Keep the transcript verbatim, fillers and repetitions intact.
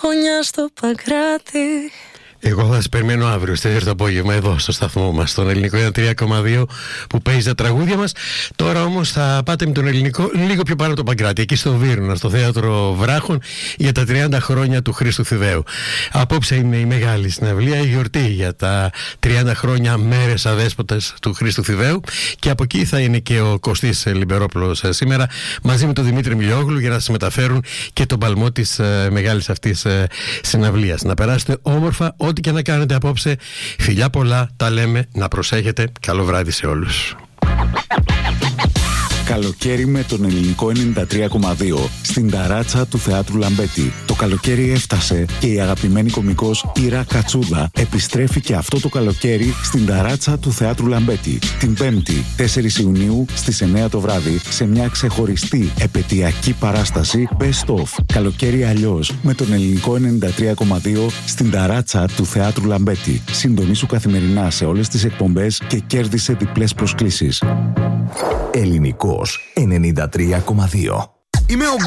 γωνιά στο Παγκράτη. Εγώ θα σας περιμένω αύριο στις τρεις το απόγευμα εδώ στο σταθμό μας, στον Ελληνικό ένα τρία κόμμα δύο, που παίζει τα τραγούδια μας. Τώρα όμως θα πάτε με τον Ελληνικό λίγο πιο πάνω από το Παγκράτη, εκεί στο Βύρωνα, στο Θέατρο Βράχων, για τα τριάντα χρόνια του Χρήστου Θηδαίου. Απόψε είναι η μεγάλη συναυλία, η γιορτή για τα τριάντα χρόνια μέρες αδέσποτες του Χρήστου Θηδαίου, και από εκεί θα είναι και ο Κωστής Λιμπερόπουλος σήμερα μαζί με τον Δημήτρη Μιλιόγλου για να σας μεταφέρουν και τον παλμό της ε, μεγάλης αυτής ε, συναυλίας. Να περάσετε όμορφα, ό,τι και να κάνετε απόψε. Φιλιά πολλά, τα λέμε, να προσέχετε. Καλό βράδυ σε όλους. Καλοκαίρι με τον Ελληνικό ενενήντα τρία κόμμα δύο στην ταράτσα του Θεάτρου Λαμπέτη. Το καλοκαίρι έφτασε και η αγαπημένη κωμικός Ήρα Κατσούδα επιστρέφει και αυτό το καλοκαίρι στην ταράτσα του Θεάτρου Λαμπέτη. Την Πέμπτη, τέσσερις Ιουνίου στις εννιά το βράδυ, σε μια ξεχωριστή επαιτειακή παράσταση Best of. Καλοκαίρι αλλιώς με τον Ελληνικό ενενήντα τρία κόμμα δύο στην ταράτσα του Θεάτρου Λαμπέτη. Συντονίσου καθημερινά σε όλες τις εκπομπές και κέρδισε διπλές προσκλήσεις. Ελληνικός ενενήντα τρία κόμμα δύο. Είμαι ο